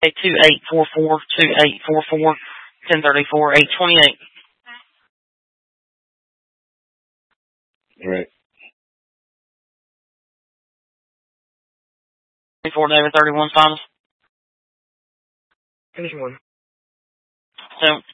2844 1034 828. Right. 24 David 31 Simons. Finish one. So